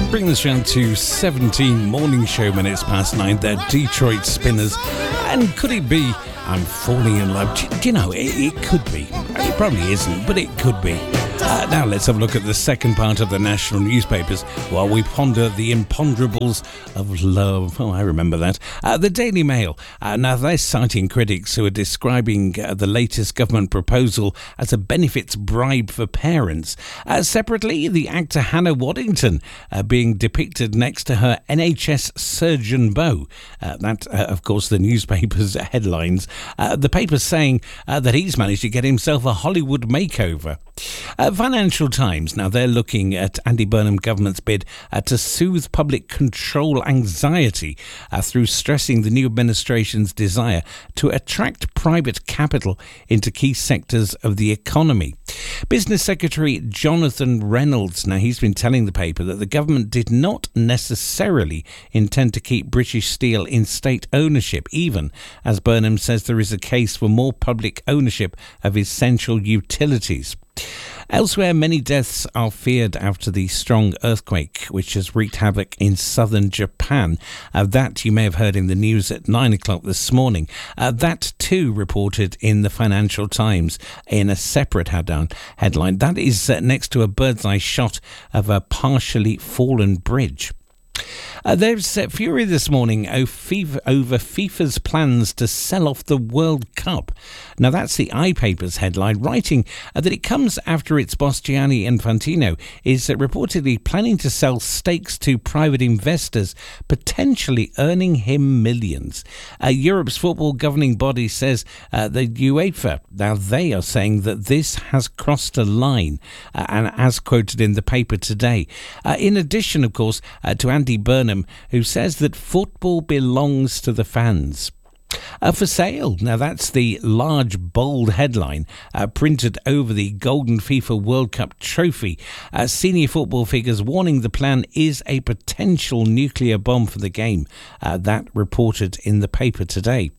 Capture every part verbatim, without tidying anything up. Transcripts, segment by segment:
Bring this round to seventeen morning show minutes past nine. They're Detroit Spinners. And could it be I'm falling in love? Do, do you know, it, it could be. It probably isn't, but it could be. Uh, now let's have a look at the second part of the national newspapers while we ponder the imponderables of love. Oh, I remember that. Uh, the Daily Mail. Uh, now they're citing critics who are describing uh, the latest government proposal as a benefits bribe for parents. Uh, separately, the actor Hannah Waddington uh, being depicted next to her N H S surgeon beau. Uh, that, uh, of course, the newspaper's headlines. Uh, the paper's saying uh, that he's managed to get himself a Hollywood makeover. Uh, Financial Times, now they're looking at Andy Burnham government's bid uh, to soothe public control anxiety uh, through stressing the new administration's desire to attract private capital into key sectors of the economy. Business Secretary Jonathan Reynolds, now he's been telling the paper that the government did not necessarily intend to keep British Steel in state ownership, even as Burnham says there is a case for more public ownership of essential utilities. Elsewhere, many deaths are feared after the strong earthquake which has wreaked havoc in southern Japan. Uh, that you may have heard in the news at nine o'clock this morning. Uh, that too reported in the Financial Times in a separate headline. headline. That is uh, next to a bird's eye shot of a partially fallen bridge. Uh, there's uh, fury this morning over FIFA's plans to sell off the World Cup. Now, that's the iPaper's headline, writing uh, that it comes after its boss Gianni Infantino is uh, reportedly planning to sell stakes to private investors, potentially earning him millions. Uh, Europe's football governing body says uh, the UEFA, now they are saying that this has crossed a line, uh, and as quoted in the paper today. Uh, in addition, of course, uh, to Andy Burnham, who says that football belongs to the fans. Uh, for sale. Now that's the large, bold headline uh, printed over the golden FIFA World Cup trophy. Uh, senior football figures warning the plan is a potential nuclear bomb for the game. Uh, that reported in the paper today.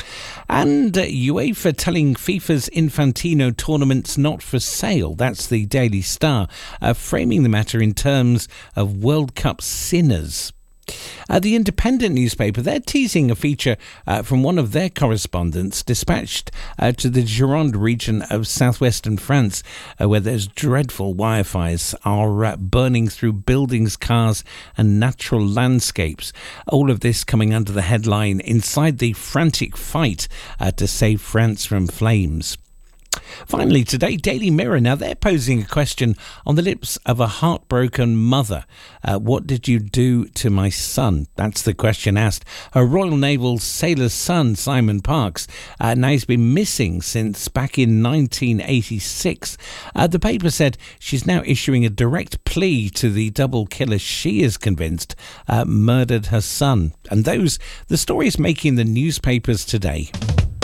And uh, UEFA telling FIFA's Infantino tournaments not for sale. That's the Daily Star, uh, framing the matter in terms of World Cup sinners. Uh, the Independent newspaper, they're teasing a feature uh, from one of their correspondents dispatched uh, to the Gironde region of southwestern France, uh, where those dreadful wildfires are uh, burning through buildings, cars and natural landscapes. All of this coming under the headline, Inside the Frantic Fight uh, to Save France from Flames. Finally today, Daily Mirror. Now they're posing a question on the lips of a heartbroken mother. Uh, what did you do to my son? That's the question asked. Her Royal Naval sailor's son, Simon Parks, uh, now he's been missing since back in nineteen eighty-six. Uh, the paper said she's now issuing a direct plea to the double killer she is convinced uh, murdered her son. And those, the stories making the newspapers today.